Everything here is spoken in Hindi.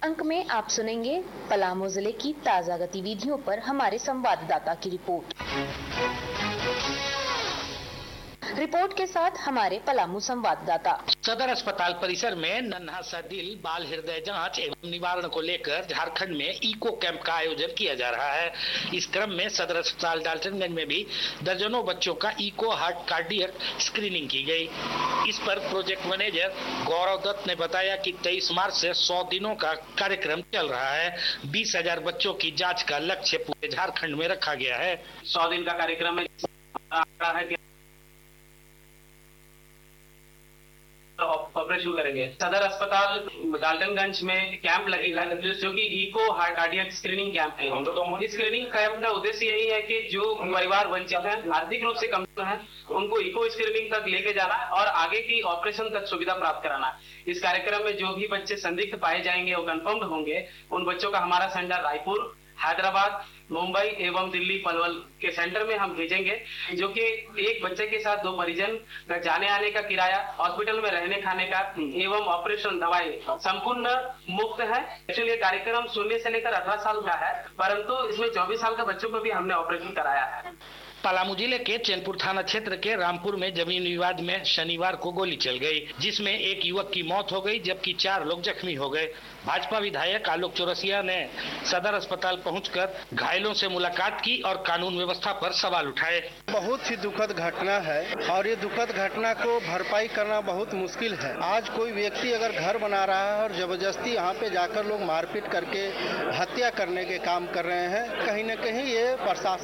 अंक में आप सुनेंगे पलामू जिले की ताजा गतिविधियों पर हमारे संवाददाता की रिपोर्ट के साथ हमारे पलामू संवाददाता। सदर अस्पताल परिसर में नन्हा सा दिल बाल हृदय जांच एवं निवारण को लेकर झारखंड में इको कैंप का आयोजन किया जा रहा है। इस क्रम में सदर अस्पताल डाल्टनगंज में भी दर्जनों बच्चों का इको हार्ट कार्डियक स्क्रीनिंग की गई। इस पर प्रोजेक्ट मैनेजर गौरव दत्त ने बताया कि 23 मार्च से 100 दिनों का कार्यक्रम चल रहा है। 20,000 बच्चों की जाँच का लक्ष्य पूरे झारखंड में रखा गया है। 100 दिन का कार्यक्रम है, ऑपरेशन करेंगे। सदर अस्पताल डाल्टनगंज में कैंप लगेगा जो कि eco heart cardiac screening camp है। इस स्क्रीनिंग कैंप का उद्देश्य यही है कि जो परिवार वंचित है, आर्थिक रूप से कमजोर है, उनको इको स्क्रीनिंग तक लेके जाना और आगे की ऑपरेशन तक सुविधा प्राप्त कराना। इस कार्यक्रम में जो भी बच्चे संदिग्ध पाए जाएंगे वो कंफर्म्ड होंगे। उन बच्चों का हमारा सेंटर रायपुर, हैदराबाद, मुंबई एवं दिल्ली पलवल के सेंटर में हम भेजेंगे, जो कि एक बच्चे के साथ 2 परिजन का जाने आने का किराया, हॉस्पिटल में रहने खाने का एवं ऑपरेशन दवाई संपूर्ण मुफ्त है। एक्चुअली ये कार्यक्रम 0 से लेकर 18 साल का है, परंतु इसमें 24 साल के बच्चों को भी हमने ऑपरेशन कराया है। पलामू जिले के चैनपुर थाना क्षेत्र के रामपुर में जमीन विवाद में शनिवार को गोली चल गई, जिसमें एक युवक की मौत हो गई जबकि 4 लोग जख्मी हो गए। भाजपा विधायक आलोक चौरसिया ने सदर अस्पताल पहुंचकर घायलों से मुलाकात की और कानून व्यवस्था पर सवाल उठाए। बहुत ही दुखद घटना है और ये दुखद घटना को भरपाई करना बहुत मुश्किल है। आज कोई व्यक्ति अगर घर बना रहा है और जबरदस्ती यहाँ पे जाकर लोग मारपीट करके हत्या करने के काम कर रहे हैं, कहीं न कहीं ये प्रशासन